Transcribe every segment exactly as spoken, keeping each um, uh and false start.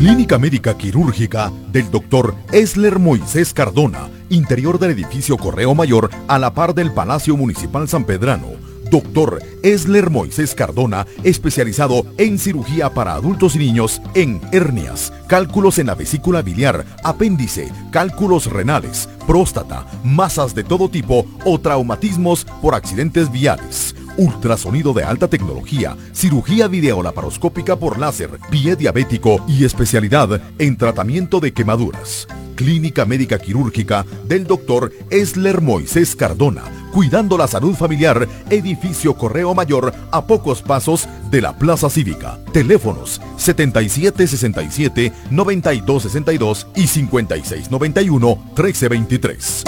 Clínica Médica Quirúrgica del doctor Esler Moisés Cardona, interior del edificio Correo Mayor a la par del Palacio Municipal Sanpedrano. doctor Esler Moisés Cardona, especializado en cirugía para adultos y niños en hernias, cálculos en la vesícula biliar, apéndice, cálculos renales, próstata, masas de todo tipo o traumatismos por accidentes viales. Ultrasonido de alta tecnología, cirugía videolaparoscópica por láser, pie diabético y especialidad en tratamiento de quemaduras. Clínica Médica Quirúrgica del doctor Esler Moisés Cardona, cuidando la salud familiar, edificio Correo Mayor a pocos pasos de la Plaza Cívica. Teléfonos setenta y siete sesenta y siete, noventa y dos sesenta y dos y cincuenta y seis noventa y uno, trece veintitrés.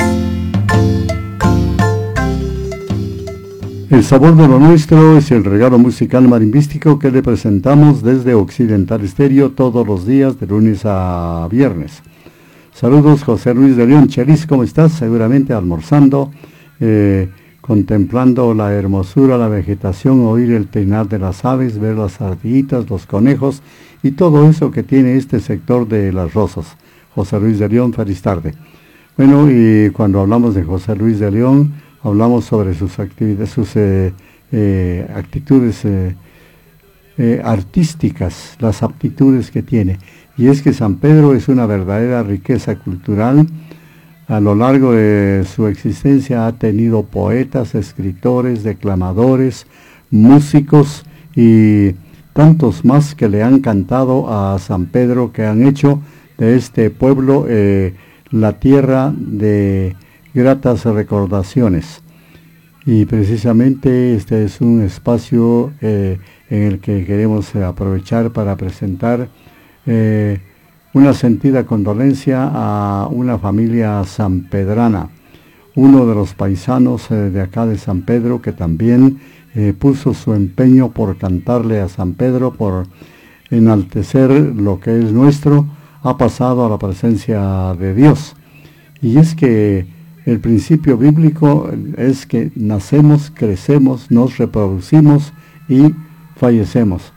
El sabor de lo nuestro es el regalo musical marimbístico que le presentamos desde Occidental Estéreo todos los días de lunes a viernes. Saludos, José Luis de León. Chelis, ¿cómo estás? Seguramente almorzando, eh, contemplando la hermosura, la vegetación, oír el trinar de las aves, ver las ardillitas, los conejos y todo eso que tiene este sector de Las Rosas. José Luis de León, feliz tarde. Bueno, y cuando hablamos de José Luis de León, hablamos sobre sus actividades, sus eh, eh, actitudes eh, eh, artísticas, las aptitudes que tiene. Y es que San Pedro es una verdadera riqueza cultural. A lo largo de su existencia ha tenido poetas, escritores, declamadores, músicos y tantos más que le han cantado a San Pedro, que han hecho de este pueblo eh, la tierra de gratas recordaciones. Y precisamente este es un espacio eh, en el que queremos eh, aprovechar para presentar eh, una sentida condolencia a una familia sanpedrana, uno de los paisanos eh, de acá de San Pedro que también eh, puso su empeño por cantarle a San Pedro, por enaltecer lo que es nuestro, ha pasado a la presencia de Dios. Y es que el principio bíblico es que nacemos, crecemos, nos reproducimos y fallecemos.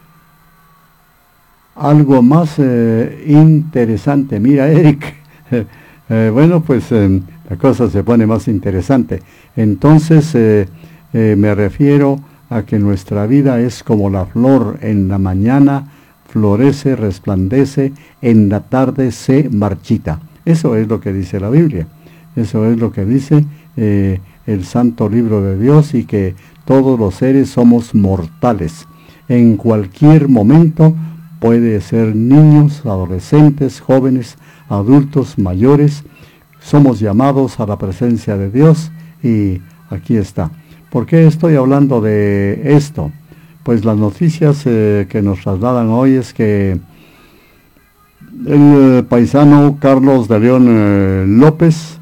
Algo más eh, interesante, mira Eric, eh, bueno pues eh, la cosa se pone más interesante. Entonces eh, eh, me refiero a que nuestra vida es como la flor, en la mañana florece, resplandece, en la tarde se marchita. Eso es lo que dice la Biblia. Eso es lo que dice eh, el Santo Libro de Dios, y que todos los seres somos mortales. En cualquier momento puede ser niños, adolescentes, jóvenes, adultos, mayores. Somos llamados a la presencia de Dios y aquí está. ¿Por qué estoy hablando de esto? Pues las noticias eh, que nos trasladan hoy es que el eh, paisano Carlos de León eh, López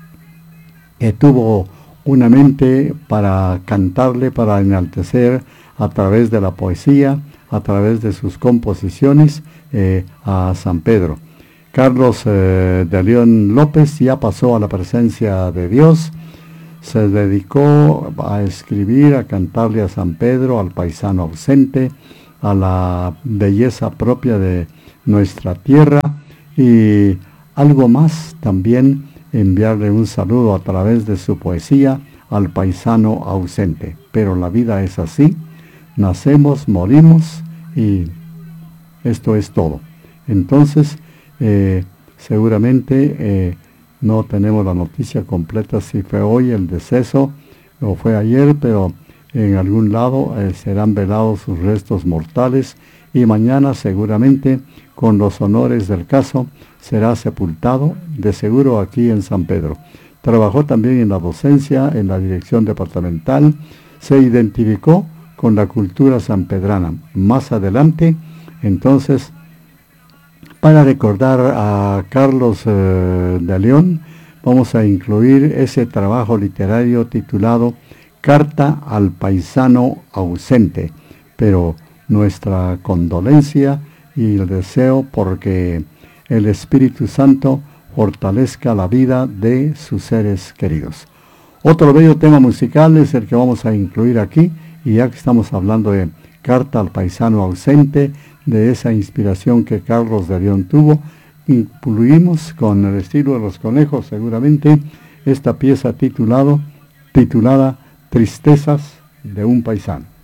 que tuvo una mente para cantarle, para enaltecer a través de la poesía, a través de sus composiciones eh, a San Pedro. Carlos eh, de León López ya pasó a la presencia de Dios, se dedicó a escribir, a cantarle a San Pedro, al paisano ausente, a la belleza propia de nuestra tierra, y algo más también, enviarle un saludo a través de su poesía al paisano ausente. Pero la vida es así, nacemos, morimos y esto es todo. Entonces, eh, seguramente eh, no tenemos la noticia completa si fue hoy el deceso o fue ayer, pero en algún lado eh, serán velados sus restos mortales, y mañana seguramente con los honores del caso será sepultado, de seguro aquí en San Pedro. Trabajó también en la docencia, en la dirección departamental, se identificó con la cultura sanpedrana. Más adelante, entonces, para recordar a Carlos eh, de León, vamos a incluir ese trabajo literario titulado Carta al paisano ausente, pero nuestra condolencia y el deseo porque el Espíritu Santo fortalezca la vida de sus seres queridos. Otro bello tema musical es el que vamos a incluir aquí, y ya que estamos hablando de Carta al paisano ausente, de esa inspiración que Carlos de León tuvo, incluimos con el estilo de los Conejos seguramente esta pieza titulado, titulada Tristezas de un paisano.